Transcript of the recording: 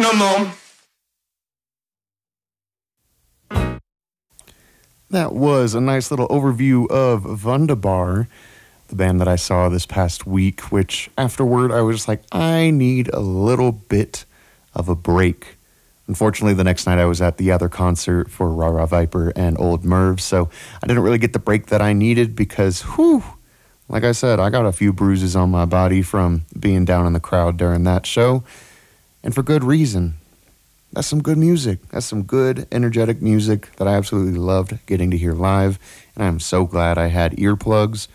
minimum. That was a nice little overview of Wunderbar, the band that I saw this past week, which afterward I was just like, I need a little bit of a break. Unfortunately, the next night I was at the other concert for Rah Rah Viper and Old Merv, so I didn't really get the break that I needed because, like I said, I got a few bruises on my body from being down in the crowd during that show, and for good reason. That's some good music. That's some good, energetic music that I absolutely loved getting to hear live, and I'm so glad I had earplugs